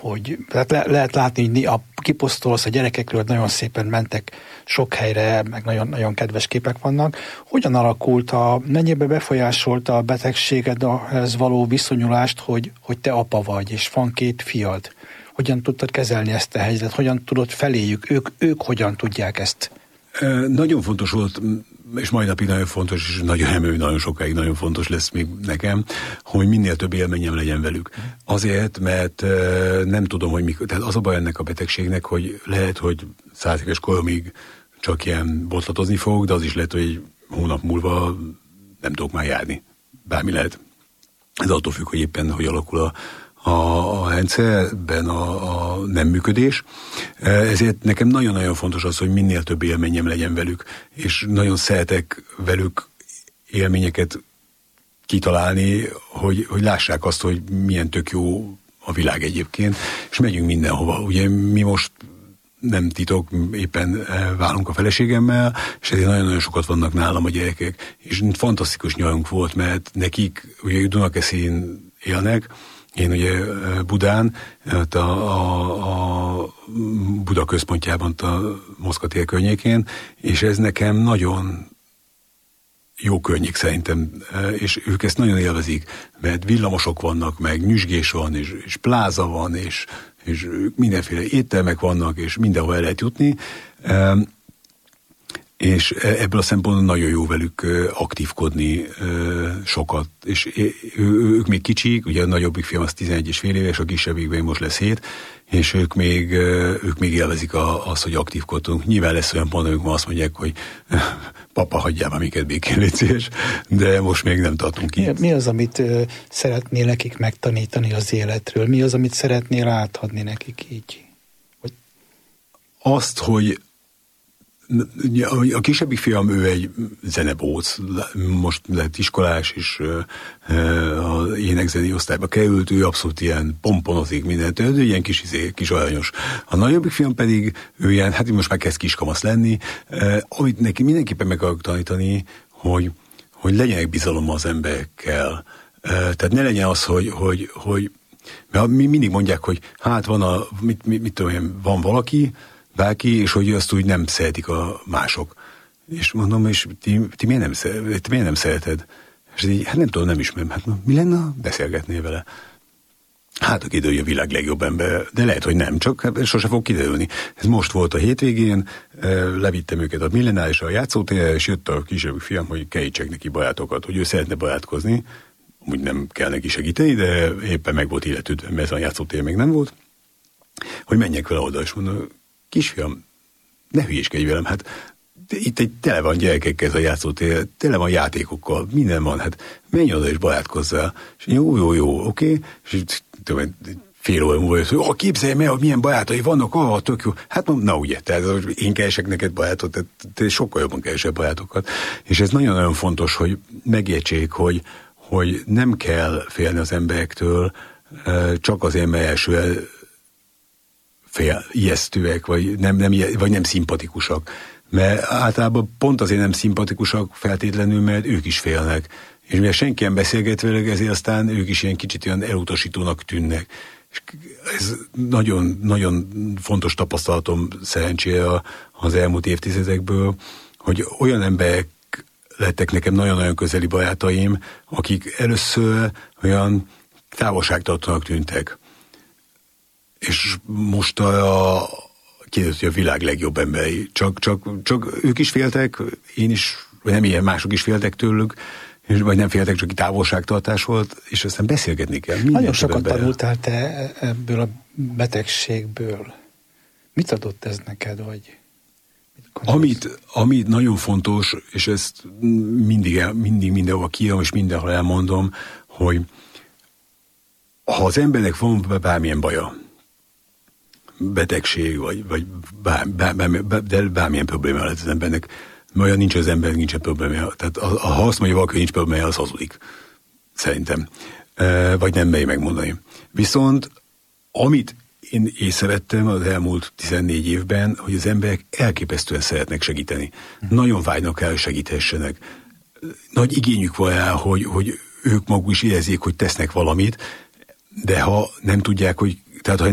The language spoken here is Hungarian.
hogy lehet látni, hogy kiposztolsz a gyerekekről, nagyon szépen mentek sok helyre, meg nagyon, nagyon kedves képek vannak. Hogyan alakult, mennyibe befolyásolta a betegségedhez való viszonyulást, hogy te apa vagy, és van 2 fiad? Hogyan tudtad kezelni ezt a helyzetet? Hogyan tudod feléjük? Ők hogyan tudják ezt? Nagyon fontos volt, és mai napig nagyon fontos, és nagyon sokáig nagyon fontos lesz még nekem, hogy minél több élményem legyen velük. Azért, mert nem tudom, hogy mikor. Tehát az a baj ennek a betegségnek, hogy lehet, hogy 100 éves koromig csak ilyen botlatozni fogok, de az is lehet, hogy egy hónap múlva nem tudok már járni. Bármi lehet. Ez attól függ, hogy éppen hogy alakul a rendszerben a nem működés. Ezért nekem nagyon-nagyon fontos az, hogy minél több élményem legyen velük, és nagyon szeretek velük élményeket kitalálni, hogy lássák azt, hogy milyen tök jó a világ egyébként, és megyünk mindenhova. Ugye mi most nem titok, éppen válunk a feleségemmel, és ezért nagyon-nagyon sokat vannak nálam a gyerekek, és fantasztikus nyarunk volt, mert nekik, ugye Dunakeszin élnek, én ugye Budán, a Buda központjában, a Moszkva tér környékén, és ez nekem nagyon jó környék szerintem, és ők ezt nagyon élvezik, mert villamosok vannak, meg nyüzsgés van, és pláza van, és mindenféle éttermek vannak, és mindenhol el lehet jutni, és ebből a szempontból nagyon jó velük aktívkodni sokat. És ők még kicsik, ugye a nagyobbik fiam az 11,5 éves, a kisebbikben most lesz 7, és ők még élvezik azt, hogy aktívkodtunk. Nyilván lesz olyan pont, amikor azt mondják, hogy papa, hagyjál már minket békén, légy szíves, de most még nem tartunk így. Mi az, amit szeretnél nekik megtanítani az életről? Mi az, amit szeretnél átadni nekik így? Azt, hogy a kisebbik fiam, ő egy zenebóc, most lett iskolás, és az énekzeni osztályba került, ő abszolút ilyen pomponozik mindent, ő ilyen kis aranyos. A nagyobbik fiam pedig, ő ilyen, hát most már kezd kiskamasz lenni, amit neki mindenképpen meg akarok tanítani, hogy legyenek bizalommal az emberekkel. Tehát ne legyen az, hogy mert mindig mondják, hogy hát van mit tudom én, van valaki, bárki, és hogy azt úgy nem szeretik a mások. És mondom, és ti miért nem szereted? És így, hát nem tudom, nem ismerem. Hát mi lenne, beszélgetnél vele? Hát, aki kiderül, a világ legjobb ember, de lehet, hogy nem, csak sose fog kiderülni. Ez most volt a hétvégén, levittem őket a Millenárisra a játszótérre, és jött a kisebb fiam, hogy kerítsek neki barátokat, hogy ő szeretne barátkozni. Úgy nem kell neki segíteni, de éppen meg volt illetődve, mert ez a játszótér még nem volt. Hogy menjek vele oda, és mondom, kisfiam, ne hülyéskedj velem, hát itt tele van gyerekekkel ez a játszótér, tele van játékokkal, minden van, hát menj oda és barátkozzál. És jó, oké. És fél óra múlva jössz, hogy képzelj meg, hogy milyen barátai vannak, tök jó. Hát na ugye, tehát én keresek neked barátot, tehát te sokkal jobban keresek barátokat. És ez nagyon-nagyon fontos, hogy megértsék, hogy nem kell félni az emberektől, csak azért, mert elsőre ijesztőek, vagy nem szimpatikusak. Mert általában pont azért nem szimpatikusak feltétlenül, mert ők is félnek. És mivel senki nem beszélget velük, ezért aztán ők is ilyen kicsit olyan elutasítónak tűnnek. És ez nagyon, nagyon fontos tapasztalatom szerencsére az elmúlt évtizedekből, hogy olyan emberek lettek nekem nagyon-nagyon közeli barátaim, akik először olyan távolságtartónak tűntek. És most kiderült, hogy a világ legjobb emberi. Csak ők is féltek, én is, vagy nem ilyen, mások is féltek tőlük, vagy nem féltek, csak távolságtartás volt, és aztán beszélgetni kell. Nagyon sokat tanultál te ebből a betegségből. Mit adott ez neked, vagy? Ami nagyon fontos, és ezt mindig mindenhol kiírom, és mindenhol elmondom, hogy ha az embernek van bármilyen baja, betegség, vagy bármilyen probléma lehet az embernek, mert olyan nincs az embernek, nincsen probléma. Tehát ha azt mondja valaki, nincs probléma, az hazudik. Szerintem. Vagy nem meri megmondani. Viszont amit én észrevettem az elmúlt 14 évben, hogy az emberek elképesztően szeretnek segíteni. Nagyon vágynak el, hogy segíthessenek. Nagy igényük van rá, hogy ők maguk is érezzék, hogy tesznek valamit, de ha nem tudják, tehát ha